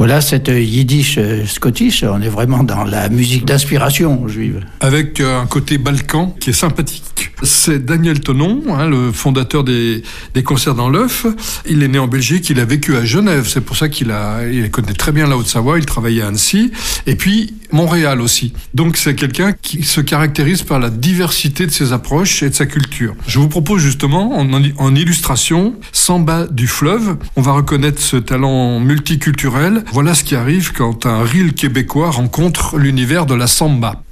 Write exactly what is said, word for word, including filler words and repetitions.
Voilà, cette yiddish euh, scottish, on est vraiment dans la musique d'inspiration juive. Avec euh, un côté balkan qui est sympathique. C'est Daniel Tonon, hein, le fondateur des, des Concerts dans l'œuf. Il est né en Belgique, il a vécu à Genève, c'est pour ça qu'il a, il connaît très bien la Haute-Savoie, il travaillait à Annecy, et puis Montréal aussi. Donc c'est quelqu'un qui se caractérise par la diversité de ses approches et de sa culture. Je vous propose justement, en, en illustration, Samba du fleuve. On va reconnaître ce talent multiculturel. Voilà ce qui arrive quand un reel québécois rencontre l'univers de la samba.